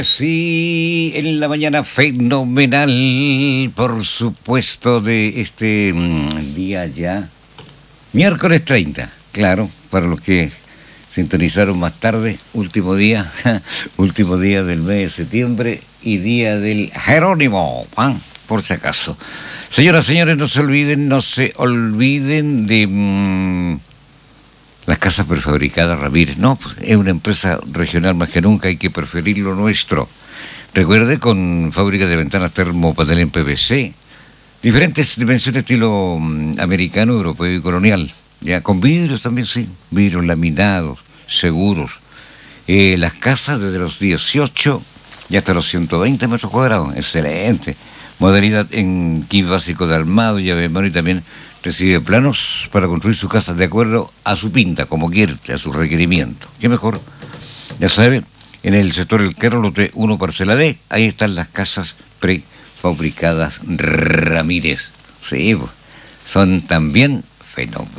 Sí, en la mañana fenomenal, por supuesto, de este día ya, miércoles 30, claro, para los que sintonizaron más tarde, último día, último día del mes de septiembre y día del Jerónimo, por si acaso. Señoras, señores, no se olviden de las casas prefabricadas Ramírez. No, pues es una empresa regional más que nunca, hay que preferir lo nuestro. Recuerde, con fábrica de ventanas termopanel en PVC, diferentes dimensiones estilo americano, europeo y colonial. Ya con vidrios también, sí, vidrios laminados, seguros. Las casas desde los 18 y hasta los 120 metros cuadrados, excelente. Modalidad en kit básico de armado, llave en mano, y también recibe planos para construir su casa de acuerdo a su pinta, como quiere, a su requerimiento. ¿Qué mejor? Ya sabe, en el sector El Quero, lote 1, parcela D, ahí están las casas prefabricadas Ramírez. Sí, son también fenómenos.